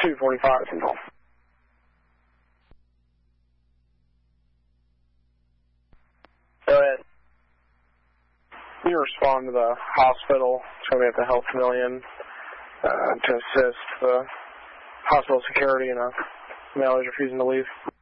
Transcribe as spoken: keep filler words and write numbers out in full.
two forty-five, Central. Go ahead. You respond to the hospital. It's going to be at the Health Million uh, to assist the hospital security and a male is refusing to leave.